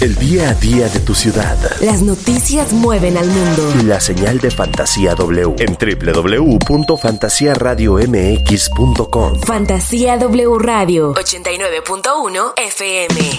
El día a día de tu ciudad. Las noticias mueven al mundo. La señal de Fantasía W en www.fantasiaradiomx.com. Fantasía W Radio 89.1 FM.